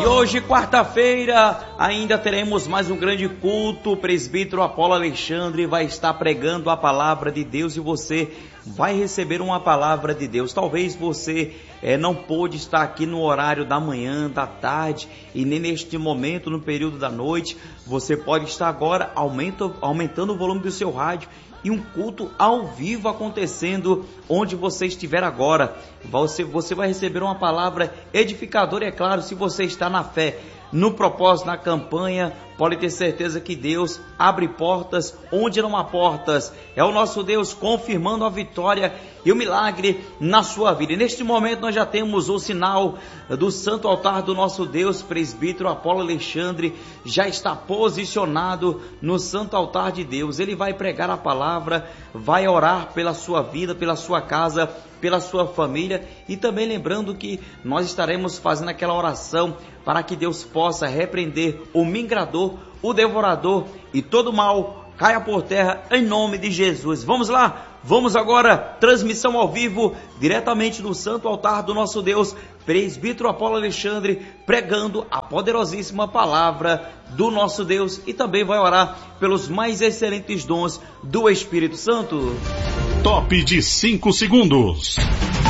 hoje, quarta-feira, ainda teremos mais um grande culto. O presbítero Apolo Alexandre vai estar pregando a palavra de Deus e você vai receber uma palavra de Deus. Talvez você não pôde estar aqui no horário da manhã, da tarde e nem neste momento, no período da noite. Você pode estar agora aumentando o volume do seu rádio e um culto ao vivo acontecendo onde você estiver agora. Você vai receber uma palavra edificadora, e é claro, se você está na fé, no propósito, na campanha, pode ter certeza que Deus abre portas onde não há portas. É o nosso Deus confirmando a vitória e o milagre na sua vida. E neste momento nós já temos o sinal do santo altar do nosso Deus. Presbítero Apolo Alexandre já está posicionado no santo altar de Deus. Ele vai pregar a palavra, vai orar pela sua vida, pela sua casa, pela sua família, e também lembrando que nós estaremos fazendo aquela oração para que Deus possa repreender o mingrador, o devorador e todo mal caia por terra em nome de Jesus. Vamos lá, vamos agora, transmissão ao vivo, diretamente do santo altar do nosso Deus, presbítero Apolo Alexandre, pregando a poderosíssima palavra do nosso Deus, e também vai orar pelos mais excelentes dons do Espírito Santo. Top de 5 segundos.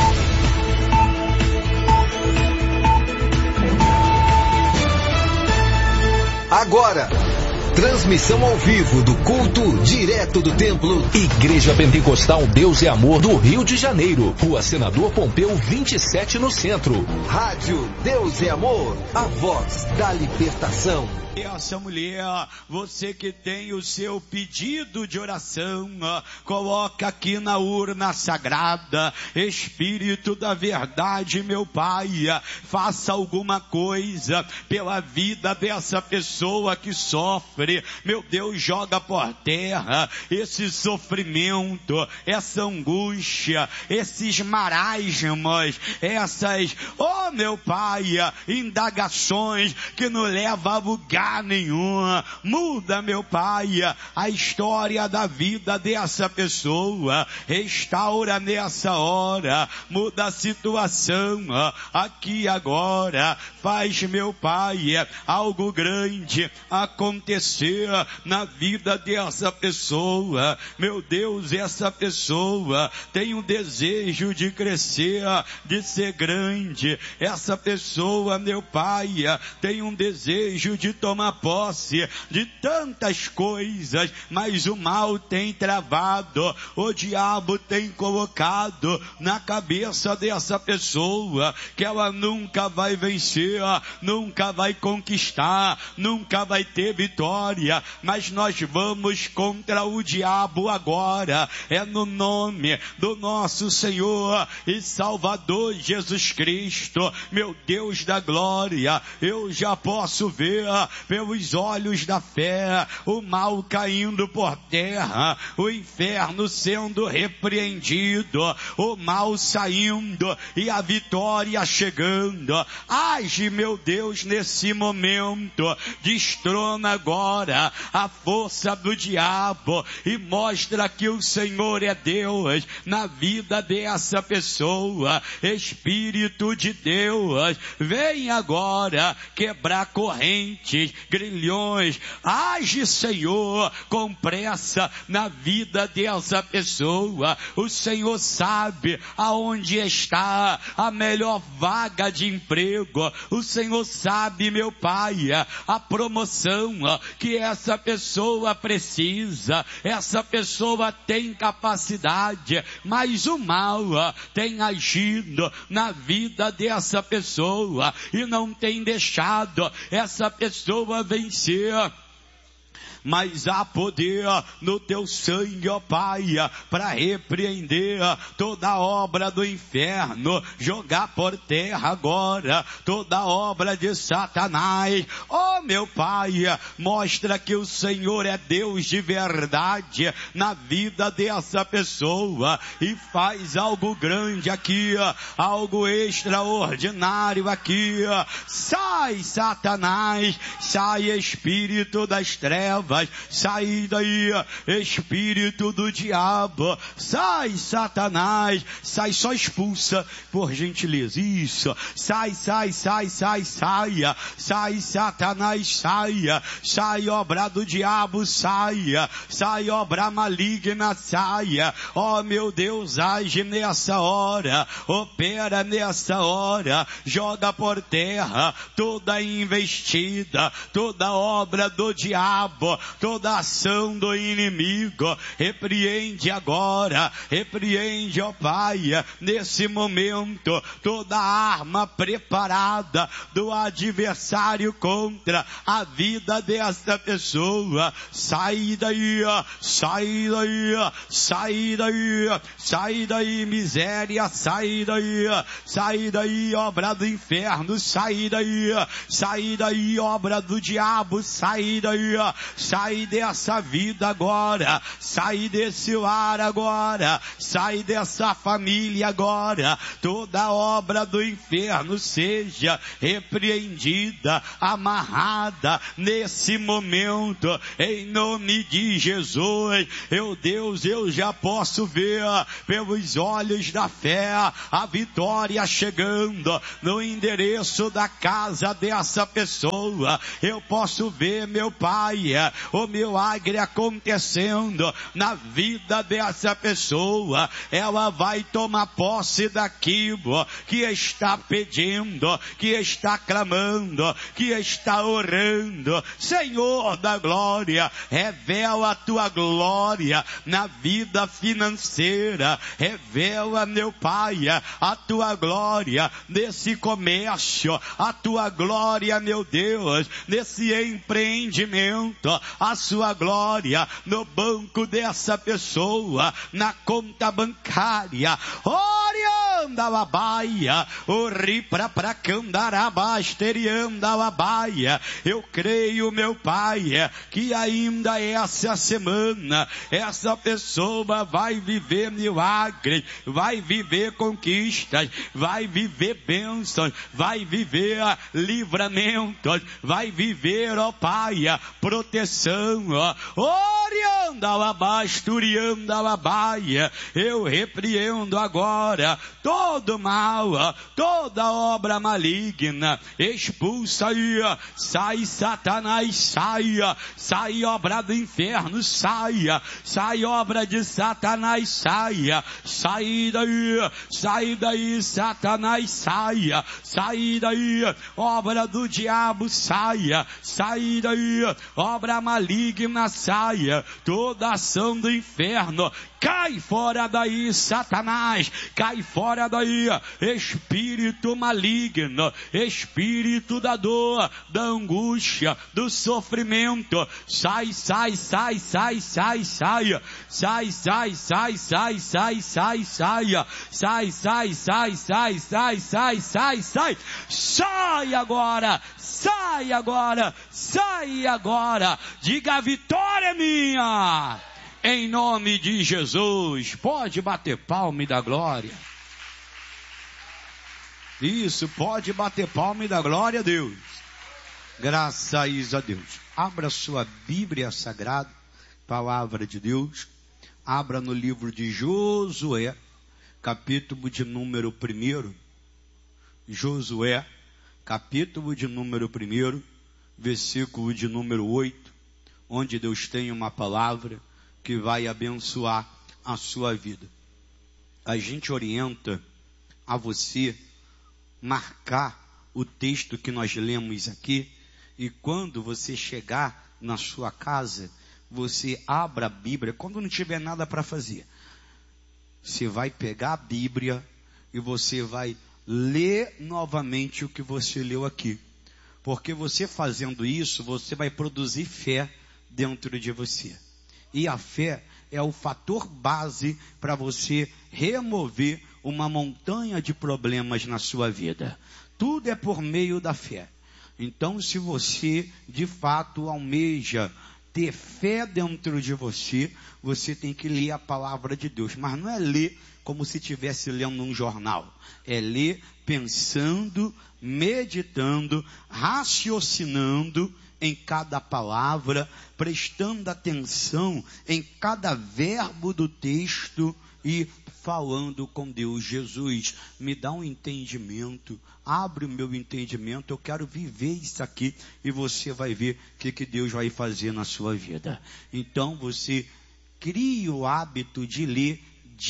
Agora, transmissão ao vivo do culto direto do templo Igreja Pentecostal Deus é Amor do Rio de Janeiro, Rua Senador Pompeu 27 no centro. Rádio Deus é Amor, a voz da libertação. Essa mulher, você que tem o seu pedido de oração, coloca aqui na urna sagrada. Espírito da verdade, meu Pai, faça alguma coisa pela vida dessa pessoa que sofre. Meu Deus, joga por terra esse sofrimento, essa angústia, esses marasmos, essas, oh meu Pai, indagações que não levam a lugar nenhuma. Muda, meu Pai, a história da vida dessa pessoa. Restaura nessa hora. Muda a situação aqui agora. Faz, meu Pai, algo grande acontecer na vida dessa pessoa. Meu Deus, essa pessoa tem um desejo de crescer, de ser grande. Essa pessoa, meu Pai, tem um desejo de tomar posse de tantas coisas, mas o mal tem travado, o diabo tem colocado na cabeça dessa pessoa que ela nunca vai vencer, nunca vai conquistar, nunca vai ter vitória, mas nós vamos contra o diabo agora, é no nome do nosso Senhor e Salvador Jesus Cristo. Meu Deus da glória, eu já posso ver pelos olhos da fé o mal caindo por terra, o inferno sendo repreendido, o mal saindo e a vitória chegando. Age, meu Deus, nesse momento, destrona agora a força do diabo e mostra que o Senhor é Deus na vida dessa pessoa. Espírito de Deus, vem agora quebrar correntes, grilhões. Age, Senhor, com pressa na vida dessa pessoa. O Senhor sabe aonde está a melhor vaga de emprego. O Senhor sabe, meu Pai, a promoção que essa pessoa precisa. Essa pessoa tem capacidade, mas o mal tem agido na vida dessa pessoa e não tem deixado essa pessoa vencer. Mas há poder no teu sangue, ó Pai, para repreender toda obra do inferno, jogar por terra agora toda obra de Satanás. Oh meu Pai, mostra que o Senhor é Deus de verdade na vida dessa pessoa e faz algo grande aqui, algo extraordinário aqui. Sai, Satanás, sai, espírito das trevas, sai daí, espírito do diabo, sai, Satanás, sai, só expulsa, por gentileza, isso, sai, sai, sai, sai, saia, sai, Satanás, saia, sai, obra do diabo, saia, sai, obra maligna, saia, ó meu Deus, age nessa hora, opera nessa hora, joga por terra toda investida, toda obra do diabo, toda ação do inimigo, repreende agora, repreende, ó Pai, nesse momento, toda arma preparada do adversário contra a vida dessa pessoa, sai daí, sai daí, sai daí, sai daí, miséria, sai daí, obra do inferno, sai daí, obra do diabo, sai daí, sai dessa vida agora, sai desse lar agora, sai dessa família agora, toda obra do inferno seja repreendida, amarrada nesse momento, em nome de Jesus. Deus, eu já posso ver pelos olhos da fé a vitória chegando no endereço da casa dessa pessoa. Eu posso ver, meu Pai, o milagre acontecendo na vida dessa pessoa. Ela vai tomar posse daquilo que está pedindo, que está clamando, que está orando. Senhor da glória, revela a tua glória na vida financeira, revela, meu Pai, a tua glória nesse comércio, a tua glória, meu Deus, nesse empreendimento, a sua glória no banco dessa pessoa, na conta bancária. Orianda labaia, ori pra candarabasterianda labaia. Eu creio, meu Pai, que ainda essa semana essa pessoa vai viver milagres, vai viver conquistas, vai viver bênçãos, vai viver livramentos, vai viver, ó Pai, proteção. Orianda labasturianda labaia. Eu repreendo agora todo mal, toda obra maligna, expulsa aí, sai, Satanás, saia, sai, obra do inferno, saia, sai, obra de Satanás, saia, sai daí, Satanás, saia, sai daí, obra do diabo, saia, sai daí, obra maligna, saia, toda ação do inferno, cai fora daí, Satanás, cai fora daí, espírito maligno, espírito da dor, da angústia, do sofrimento, sai, sai, sai, sai, sai, saia, sai, sai, sai, sai, sai, sai, saia, sai, sai, sai, sai, sai, sai, sai, sai, sai agora, sai agora, sai agora, diga: a vitória é minha. Em nome de Jesus. Pode bater palma e dar glória. Isso, pode bater palma e dar glória a Deus. Graças a Deus. Abra sua Bíblia Sagrada, Palavra de Deus. Abra no livro de Josué, capítulo de número 1. Josué, capítulo de número 1, versículo de número 8, onde Deus tem uma palavra que vai abençoar a sua vida. A gente orienta a você marcar o texto que nós lemos aqui, e quando você chegar na sua casa, você abra a Bíblia. Quando não tiver nada para fazer, você vai pegar a Bíblia e você vai ler novamente o que você leu aqui, porque você fazendo isso, você vai produzir fé dentro de você. E a fé é o fator base para você remover uma montanha de problemas na sua vida. Tudo é por meio da fé. Então, se você de fato almeja ter fé dentro de você, você tem que ler a palavra de Deus. Mas não é ler como se estivesse lendo um jornal. É ler pensando, meditando, raciocinando em cada palavra, prestando atenção em cada verbo do texto e falando com Deus. Jesus, me dá um entendimento, abre o meu entendimento, eu quero viver isso aqui, e você vai ver o que Deus vai fazer na sua vida. Então você crie o hábito de ler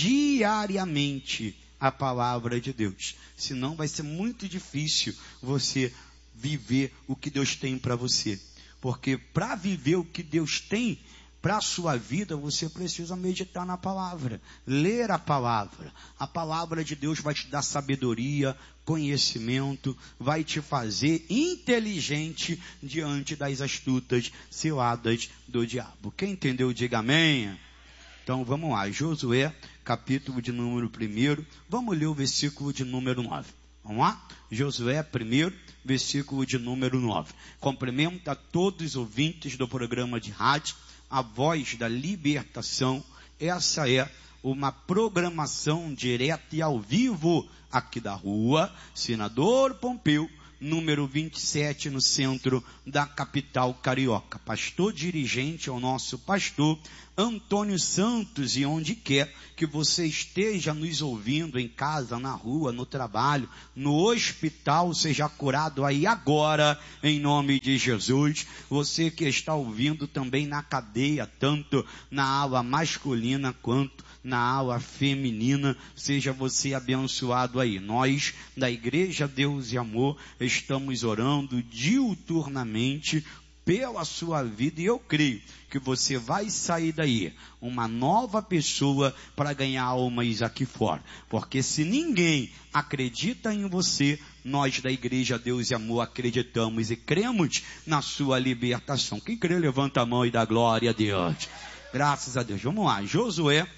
diariamente a palavra de Deus, senão vai ser muito difícil você viver o que Deus tem para você, porque para viver o que Deus tem para a sua vida, você precisa meditar na palavra, ler a palavra de Deus vai te dar sabedoria, conhecimento, vai te fazer inteligente diante das astutas ciladas do diabo. Quem entendeu, diga amém. Então vamos lá, Josué, capítulo de número 1, vamos ler o versículo de número 9. Vamos lá? Josué 1, versículo de número 9. Cumprimento a todos os ouvintes do programa de rádio, A Voz da Libertação. Essa é uma programação direta e ao vivo aqui da rua Senador Pompeu, número 27, no centro da capital carioca. Pastor dirigente é o nosso pastor Antônio Santos, e onde quer que você esteja nos ouvindo, em casa, na rua, no trabalho, no hospital, seja curado aí agora, em nome de Jesus. Você que está ouvindo também na cadeia, tanto na ala masculina quanto na ala feminina, seja você abençoado aí. Nós, da Igreja Deus e Amor, estamos orando diuturnamente pela sua vida, e eu creio que você vai sair daí uma nova pessoa para ganhar almas aqui fora, porque se ninguém acredita em você, nós da Igreja Deus e Amor acreditamos e cremos na sua libertação. Quem crê, levanta a mão e dá glória a Deus. Graças a Deus. Vamos lá, Josué,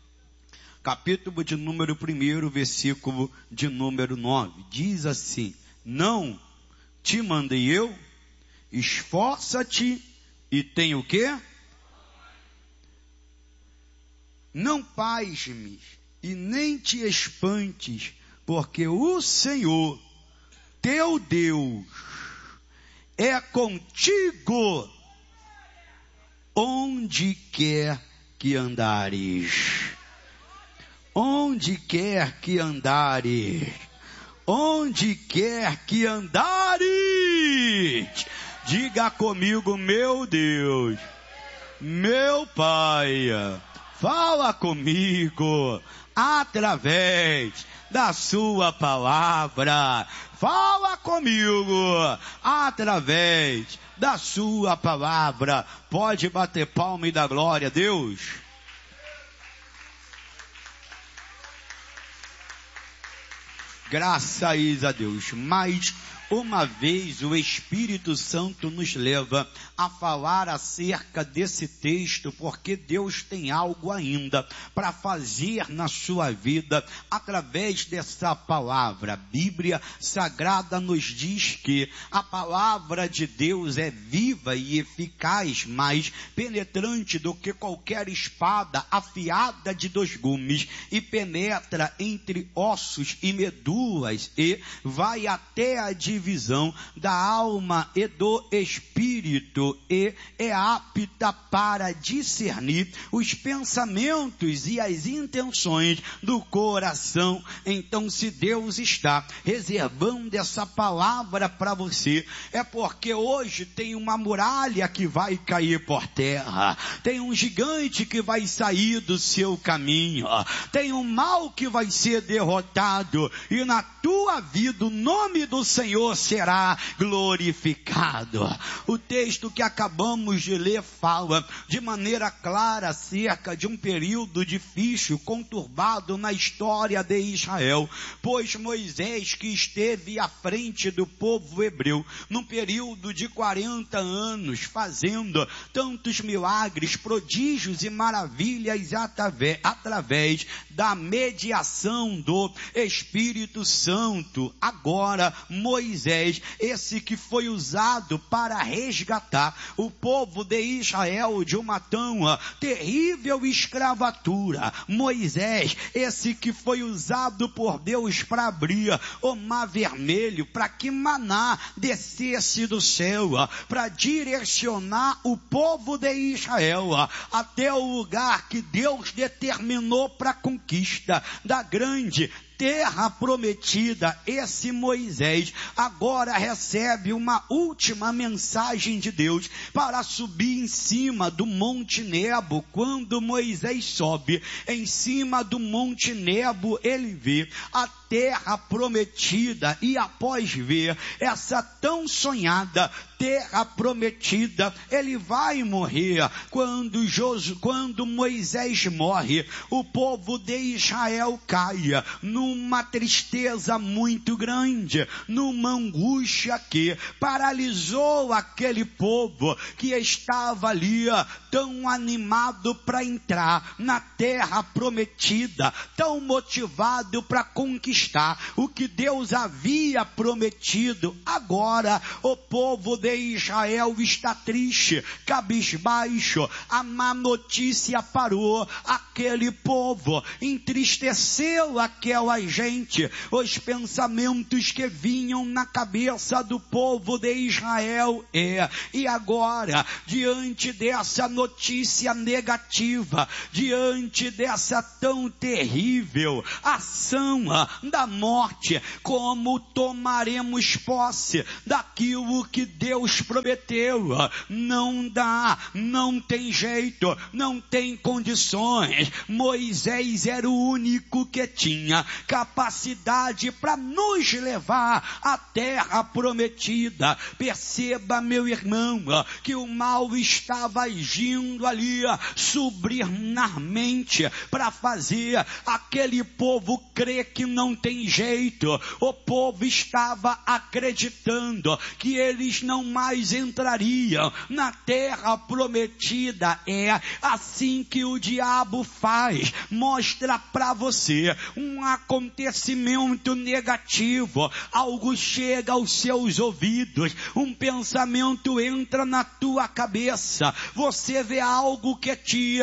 capítulo de número 1, versículo de número 9, diz assim: não te mandei eu? Esforça-te e tem o quê? Não pasmes e nem te espantes, porque o Senhor, teu Deus, é contigo onde quer que andares. Onde quer que andares. Onde quer que andares. Diga comigo, meu Deus, meu Pai, fala comigo através da sua palavra. Fala comigo através da sua palavra. Pode bater palma e dar glória a Deus. Graças a Deus. Mas uma vez o Espírito Santo nos leva a falar acerca desse texto, porque Deus tem algo ainda para fazer na sua vida através dessa palavra. A Bíblia Sagrada nos diz que a palavra de Deus é viva e eficaz, mais penetrante do que qualquer espada afiada de 2 gumes, e penetra entre ossos e medulas e vai até a divisão da alma e do espírito, e é apta para discernir os pensamentos e as intenções do coração. Então, se Deus está reservando essa palavra para você, é porque hoje tem uma muralha que vai cair por terra, tem um gigante que vai sair do seu caminho, tem um mal que vai ser derrotado, e na tua vida o nome do Senhor será glorificado. O texto que acabamos de ler fala de maneira clara acerca de um período difícil, conturbado na história de Israel, pois Moisés, que esteve à frente do povo hebreu num período de 40 anos, fazendo tantos milagres, prodígios e maravilhas através da mediação do Espírito Santo, santo. Agora Moisés, esse que foi usado para resgatar o povo de Israel de uma tão terrível escravatura. Moisés, esse que foi usado por Deus para abrir o mar vermelho, para que maná descesse do céu, para direcionar o povo de Israel até o lugar que Deus determinou para a conquista da grande terra prometida. Esse Moisés agora recebe uma última mensagem de Deus para subir em cima do Monte Nebo. Quando Moisés sobe em cima do Monte Nebo, ele vê a terra prometida, e após ver essa tão sonhada terra prometida, ele vai morrer. Quando Moisés morre, o povo de Israel cai numa tristeza muito grande, numa angústia que paralisou aquele povo que estava ali tão animado para entrar na terra prometida, tão motivado para conquistar o que Deus havia prometido. Agora o povo de Israel está triste, cabisbaixo. A má notícia parou aquele povo, entristeceu aquela gente. Os pensamentos que vinham na cabeça do povo de Israel e agora, diante dessa notícia negativa, diante dessa tão terrível ação da morte, como tomaremos posse daquilo que Deus prometeu? Não dá, não tem jeito, não tem condições. Moisés era o único que tinha capacidade para nos levar à terra prometida. Perceba, meu irmão, que o mal estava agindo ali subliminarmente para fazer aquele povo crer que não tem jeito. O povo estava acreditando que eles não mais entrariam na terra prometida. É assim que o diabo faz. Mostra para você um acontecimento negativo, algo chega aos seus ouvidos, um pensamento entra na tua cabeça, você vê algo que te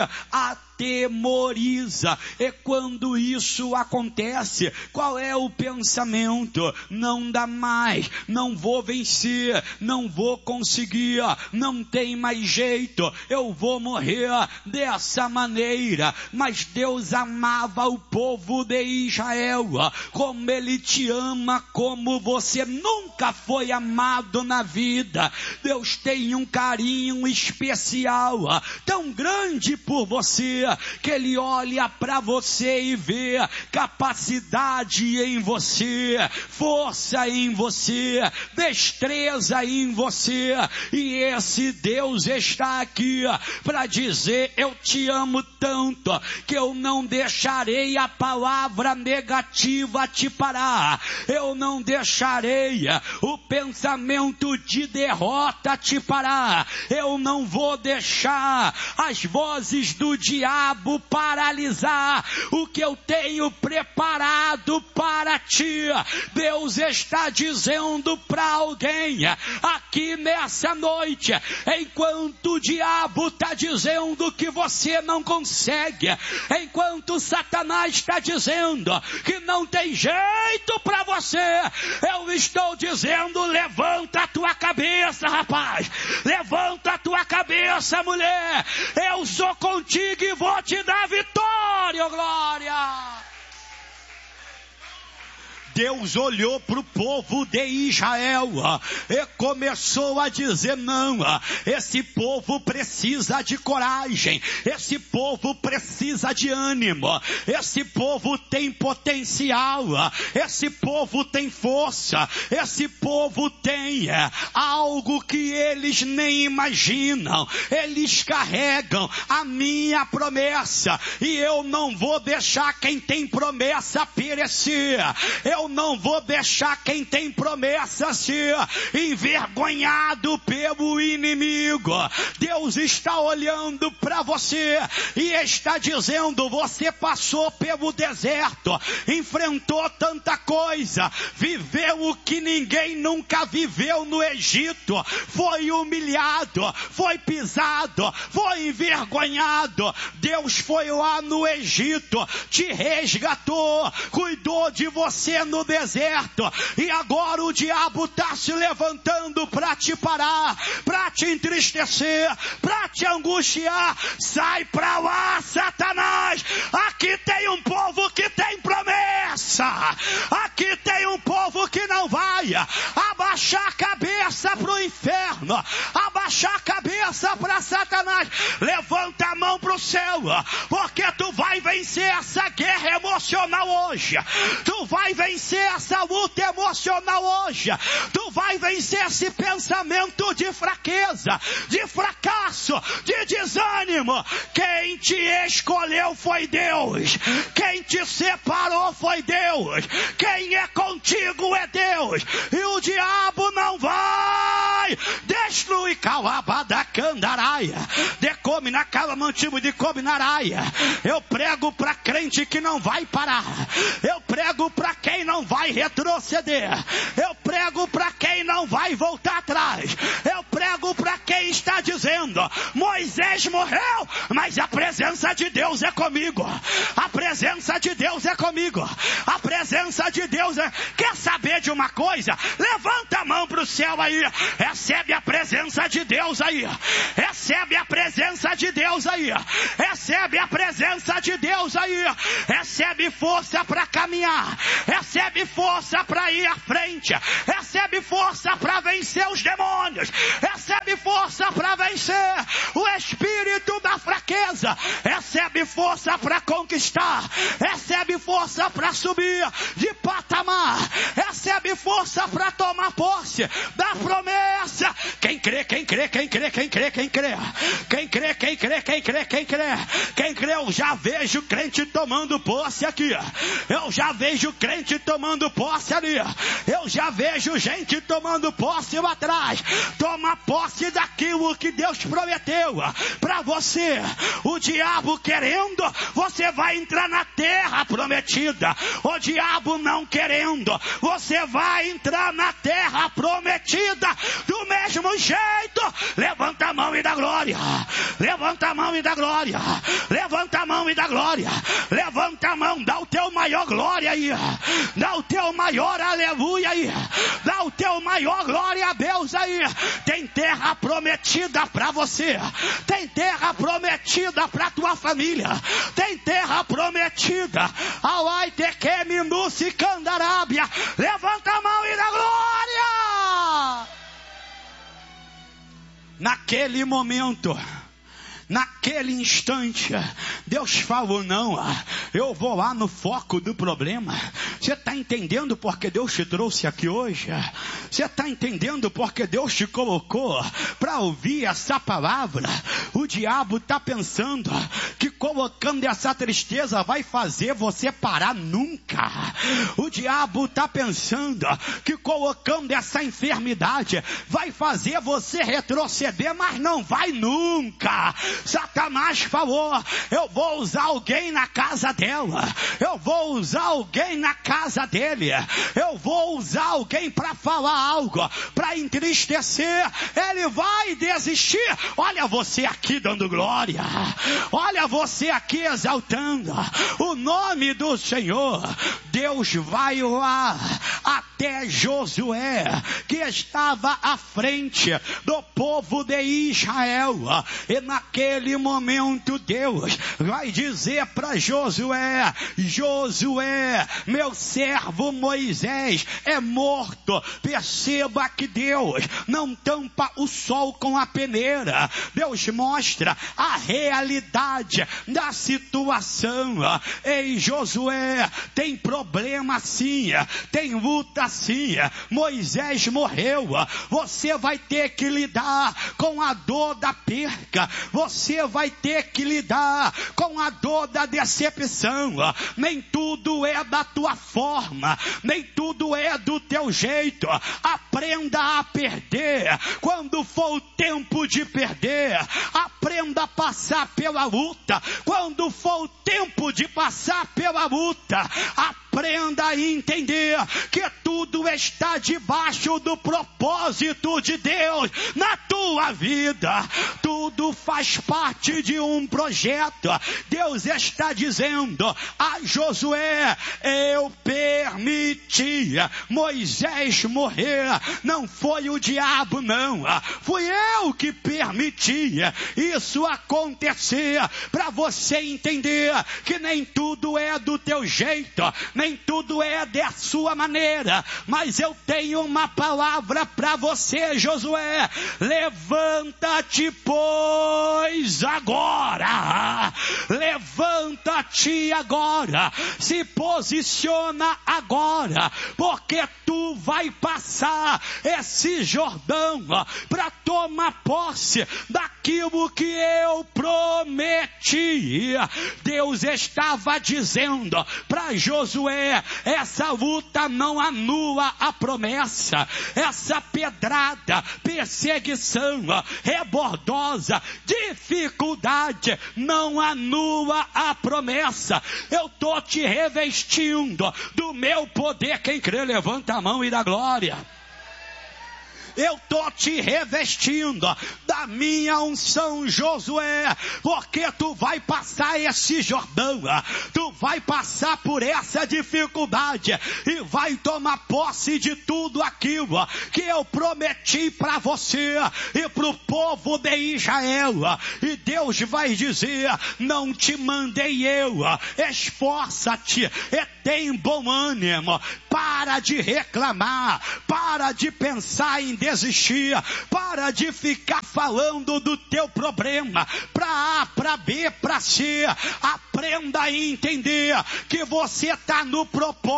atemoriza. E quando isso acontece, qual é o pensamento? Não dá mais, não vou vencer, não vou conseguir, não tem mais jeito, eu vou morrer dessa maneira. Mas Deus amava o povo de Israel como Ele te ama, como você nunca foi amado na vida. Deus tem um carinho especial, tão grande por você, que Ele olha para você e vê capacidade em você, força em você, destreza em você. E esse Deus está aqui para dizer: eu te amo tanto que eu não deixarei a palavra negativa te parar, eu não deixarei o pensamento de derrota te parar, eu não vou deixar as vozes do diabo paralisar o que eu tenho preparado para ti. Deus está dizendo para alguém aqui nessa noite, enquanto o diabo está dizendo que você não consegue, enquanto Satanás está dizendo que não tem jeito para você, eu estou dizendo: levanta a tua cabeça, rapaz, levanta a tua cabeça, mulher, eu sou contigo e vou te dar vitória, glória. Deus olhou para o povo de Israel e começou a dizer: não, esse povo precisa de coragem, esse povo precisa de ânimo, esse povo tem potencial, esse povo tem força, esse povo tem algo que eles nem imaginam. Eles carregam a minha promessa e eu não vou deixar quem tem promessa perecer. Eu eu não vou deixar quem tem promessa ser envergonhado pelo inimigo. Deus está olhando para você e está dizendo: você passou pelo deserto, enfrentou tanta coisa, viveu o que ninguém nunca viveu no Egito, foi humilhado, foi pisado, foi envergonhado. Deus foi lá no Egito, te resgatou, cuidou de você no deserto, e agora o diabo está se levantando para te parar, para te entristecer, para te angustiar. Sai para lá, Satanás. Aqui tem um povo que tem promessa, aqui tem um povo que não vai abaixar a cabeça para o inferno, abaixar a cabeça para Satanás. Levanta a mão para o céu, porque tu vai vencer essa guerra emocional hoje, tu vai vencer essa luta emocional hoje, tu vai vencer esse pensamento de fraqueza, de fracasso, de desânimo. Quem te escolheu foi Deus, quem te separou foi Deus, quem é contigo é Deus, e o diabo não vai destruir. Calabadacandaraia, decome na calamantibo de cominaraia. Eu prego para crente que não vai parar, eu prego para quem não vai retroceder, eu prego para quem não vai voltar atrás, eu prego para quem está dizendo: Moisés morreu, mas a presença de Deus é comigo, a presença de Deus é comigo, a presença de Deus é... Quer saber de uma coisa? Levanta a mão para o céu aí, recebe a presença de Deus aí, recebe a presença de Deus aí, recebe a presença de Deus aí, recebe força para caminhar, recebe força para ir à frente, recebe força para vencer os demônios, recebe força para vencer o espírito da fraqueza, recebe força para conquistar, recebe força para subir de patamar, recebe força para tomar posse da promessa. Quem crê, quem crê, quem crê, quem crê, quem crê, quem crê, quem crê, quem crê, quem crê, quem crê. Eu já vejo crente tomando posse aqui, eu já vejo crente tomando posse ali, eu já vejo gente tomando posse lá atrás. Toma posse daquilo que Deus prometeu para você. O diabo querendo, você vai entrar na terra prometida. O diabo não querendo, você vai entrar na terra prometida do mesmo jeito. Levanta a mão e dá glória, levanta a mão e dá glória, levanta a mão e dá glória, levanta a mão, dá o teu maior glória aí, dá o teu maior aleluia aí, dá o teu maior glória a Deus aí. Tem terra prometida para você, tem terra prometida para tua família, tem terra prometida ao Aitequeme no Sicandarábia. Levanta a mão e dá glória. Naquele momento, naquele instante, Deus falou: não, eu vou lá no foco do problema. Você está entendendo porque Deus te trouxe aqui hoje? Você está entendendo porque Deus te colocou para ouvir essa palavra? O diabo está pensando que colocando essa tristeza vai fazer você parar nunca. O diabo está pensando que colocando essa enfermidade vai fazer você retroceder, mas não vai nunca. Satanás falou: eu vou usar alguém na casa dela, eu vou usar alguém na casa dele, eu vou usar alguém para falar algo, para entristecer. Ele vai desistir. Olha você aqui dando glória, olha você aqui exaltando o nome do Senhor. Deus vai lá até Josué, que estava à frente do povo de Israel, e naquele momento Deus vai dizer para Josué: Josué, meu servo Moisés é morto. Perceba que Deus não tampa o sol com a peneira. Deus mostra a realidade da situação. Ei, Josué, tem problema sim, tem luta assim, Moisés morreu, você vai ter que lidar com a dor da perca, você vai ter que lidar com a dor da decepção. Nem tudo é da tua forma, nem tudo é do teu jeito. Aprenda a perder quando for o tempo de perder. Aprenda a passar pela luta quando for o tempo de passar pela luta. Aprenda a entender que tudo está debaixo do propósito de Deus na tua vida. Tudo faz parte de um projeto. Deus está dizendo a Josué: eu permiti Moisés morrer. Não foi o diabo, não. Fui eu que permiti isso acontecer, para você entender que nem tudo é do teu jeito, nem tudo é da sua maneira, mas eu tenho uma palavra para você, Josué. Levanta-te, pois, agora. Levanta-te agora. Se posiciona agora, porque tu vai passar esse Jordão para tomar posse daquilo que eu prometi. Deus estava dizendo para Josué: essa luta não anula a promessa, essa pedrada, perseguição, rebordosa, dificuldade não anula a promessa. Eu estou te revestindo do meu poder. Quem crê, levanta a mão e dá glória. Eu estou te revestindo da minha unção, Josué, porque tu vai passar esse Jordão, tu vai passar por essa dificuldade e vai tomar posse de tudo aquilo que eu prometi para você e para o povo de Israel. E Deus vai dizer: não te mandei eu, esforça-te e tem bom ânimo, para de reclamar, para de pensar em desistir, para de ficar falando do teu problema, para A, para B, para C. Aprenda a entender que você está no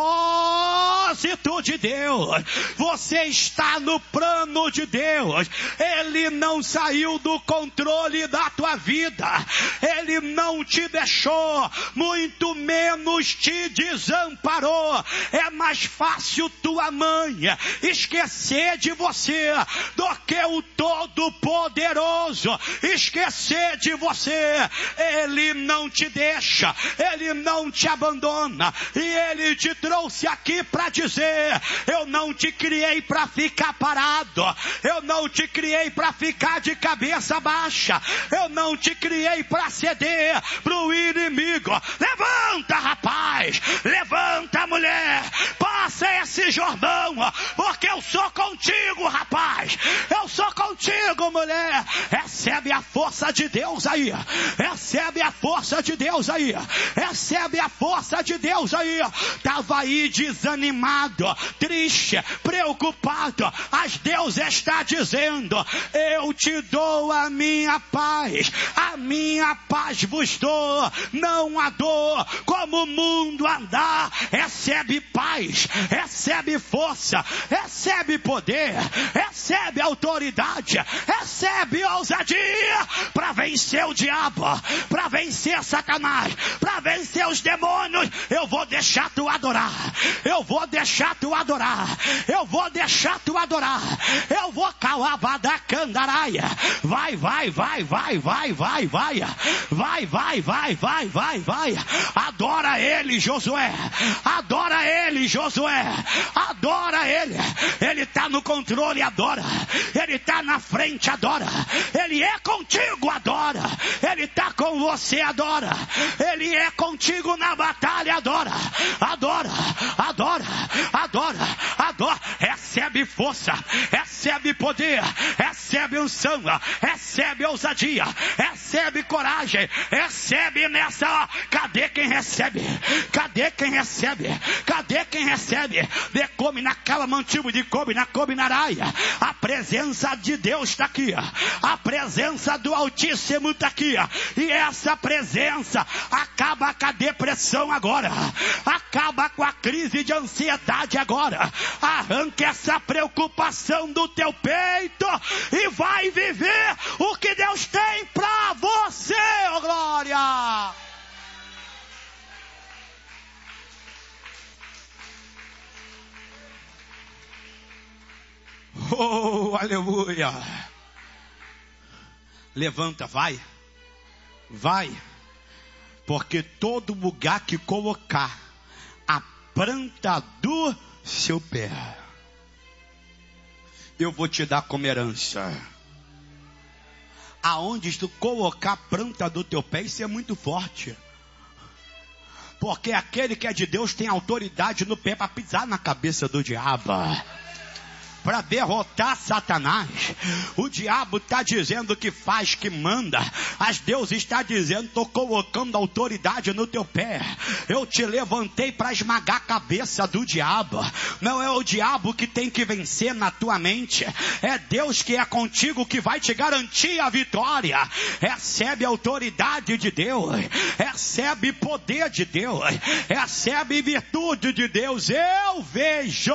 propósito de Deus, você está no plano de Deus. Ele não saiu do controle da tua vida, Ele não te deixou, muito menos te desamparou. É mais fácil tua mãe esquecer de você do que o Todo-Poderoso esquecer de você. Ele não te deixa, Ele não te abandona, e Ele te trouxe aqui para dizer: eu não te criei para ficar parado, eu não te criei para ficar de cabeça baixa, eu não te criei para ceder para o inimigo. Levanta, rapaz, levanta, mulher, passa esse Jordão, porque eu sou contigo, rapaz, eu sou contigo, mulher. Recebe a força de Deus aí, recebe a força de Deus aí, recebe a força de Deus aí. Estava aí desanimado, triste, preocupado, mas Deus está dizendo: eu te dou a minha paz vos dou, não a dor como o mundo andar. Recebe paz, recebe força, recebe poder, recebe autoridade, recebe ousadia para vencer o diabo, para vencer Satanás, para vencer os demônios. Eu vou deixar tu adorar, eu vou deixar tu adorar, eu vou deixar tu adorar, eu vou calabadacandaraia. Vai, vai, vai, vai, vai, vai, vai, vai, vai, vai, vai, vai, vai. Adora Ele, Josué, adora Ele, Josué, adora Ele. Ele está no controle, adora. Ele está na frente, adora. Ele é contigo, adora. Ele está com você, adora. Ele é contigo na batalha, adora. Adora, adora, adora, adora. Recebe força, recebe poder, recebe unção, recebe ousadia, recebe recebe coragem, recebe nessa, cadê quem recebe? Cadê quem recebe? Cadê quem recebe? De come naquela mantibo, de come na come na araia. A presença de Deus está aqui, a presença do Altíssimo está aqui, e essa presença acaba com a depressão agora, acaba com a crise de ansiedade agora, arranca essa preocupação do teu peito e vai viver o que Deus tem para você, oh glória! Oh, aleluia! Levanta, vai, porque todo lugar que colocar a planta do seu pé, eu vou te dar como herança. Aonde tu colocar a planta do teu pé, isso é muito forte. Porque aquele que é de Deus tem autoridade no pé para pisar na cabeça do diabo, para derrotar Satanás. O diabo está dizendo que faz, que manda, mas Deus está dizendo: estou colocando autoridade no teu pé, eu te levantei para esmagar a cabeça do diabo. Não é o diabo que tem que vencer na tua mente, é Deus que é contigo, que vai te garantir a vitória. Recebe a autoridade de Deus, recebe poder de Deus, recebe virtude de Deus. Eu vejo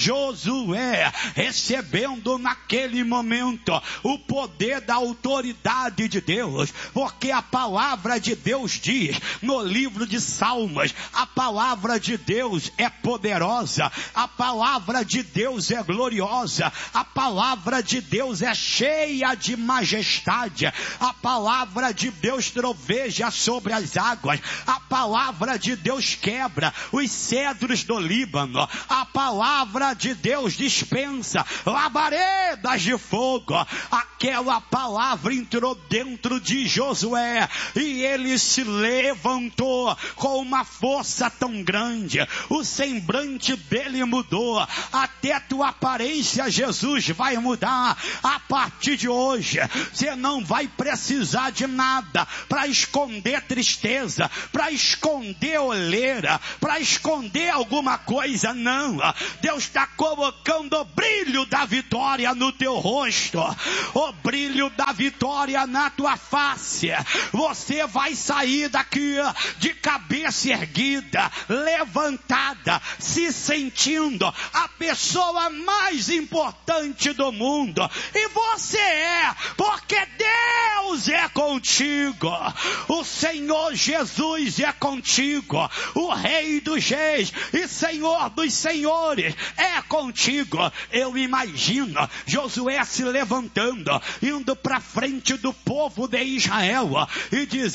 Josué recebendo naquele momento o poder da autoridade de Deus, porque a palavra de Deus diz no livro de Salmos: a palavra de Deus é poderosa, a palavra de Deus é gloriosa, a palavra de Deus é cheia de majestade, a palavra de Deus troveja sobre as águas, a palavra de Deus quebra os cedros do Líbano, a palavra de Deus dispensa labaredas de fogo. Aquela palavra entrou dentro de Josué e ele se levantou com uma força tão grande, o semblante dele mudou, até tua aparência, Jesus, vai mudar. A partir de hoje você não vai precisar de nada para esconder tristeza, para esconder olheira, para esconder alguma coisa, não. Deus está colocando o brilho da vitória no teu rosto, o brilho da vitória na tua face. Você vai sair daqui de cabeça erguida, levantada, se sentindo a pessoa mais importante do mundo. E você é, porque Deus é contigo, o Senhor Jesus é contigo, o Rei dos Reis e Senhor dos Senhores é contigo. Eu imagino Josué se levantando, indo para frente do povo de Israel e dizendo: